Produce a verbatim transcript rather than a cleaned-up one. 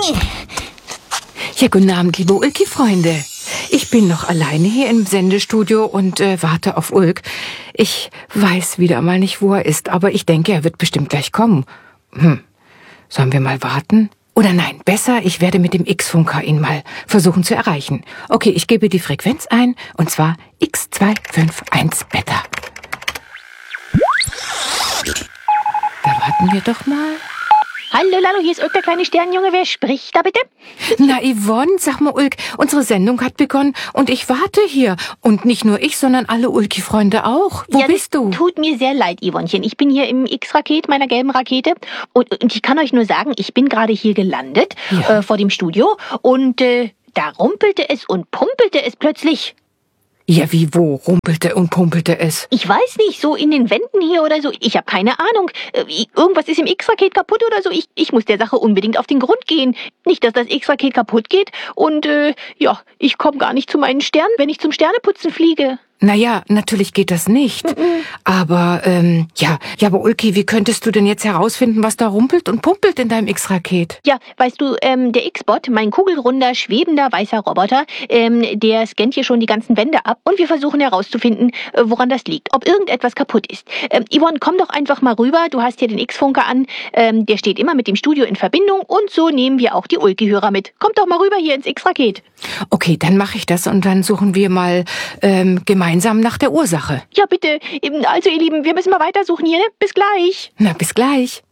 Ja, guten Abend, liebe Ulki-Freunde. Ich bin noch alleine hier im Sendestudio und äh, warte auf Ulk. Ich weiß wieder mal nicht, wo er ist, aber ich denke, er wird bestimmt gleich kommen. Hm, sollen wir mal warten? Oder nein, besser, ich werde mit dem X-Funker ihn mal versuchen zu erreichen. Okay, ich gebe die Frequenz ein, und zwar X zwei fünf eins Beta. Da warten wir doch mal. Hallo, Lalo, hier ist Ulk, der kleine Sternenjunge. Wer spricht da bitte? Na, Yvonne, sag mal, Ulk, unsere Sendung hat begonnen und ich warte hier. Und nicht nur ich, sondern alle Ulki-Freunde auch. Wo ja, bist du? Tut mir sehr leid, Yvonnchen. Ich bin hier im X-Raket, meiner gelben Rakete. Und, und ich kann euch nur sagen, ich bin gerade hier gelandet, ja. äh, vor dem Studio. Und äh, da rumpelte es und pumpelte es plötzlich. Ja, wie wo rumpelte und pumpelte es? Ich weiß nicht, so in den Wänden hier oder so. Ich habe keine Ahnung. Irgendwas ist im X-Raket kaputt oder so. Ich, ich muss der Sache unbedingt auf den Grund gehen. Nicht, dass das X-Raket kaputt geht. Und äh, ja, ich komme gar nicht zu meinen Sternen, wenn ich zum Sterneputzen fliege. Naja, natürlich geht das nicht. Mhm. Aber, ähm, ja, ja, aber Ulki, wie könntest du denn jetzt herausfinden, was da rumpelt und pumpelt in deinem X-Raket? Ja, weißt du, ähm, der X-Bot, mein kugelrunder, schwebender, weißer Roboter, ähm, der scannt hier schon die ganzen Wände ab und wir versuchen herauszufinden, äh, woran das liegt, ob irgendetwas kaputt ist. Ähm, Yvonne, komm doch einfach mal rüber, du hast hier den X-Funker an, ähm, der steht immer mit dem Studio in Verbindung und so nehmen wir auch die Ulki-Hörer mit. Kommt doch mal rüber hier ins X-Raket. Okay, dann mache ich das und dann suchen wir mal, ähm, gemeinsam nach der Ursache. Ja, bitte. Also, ihr Lieben, wir müssen mal weitersuchen hier, ne? Bis gleich. Na, bis gleich.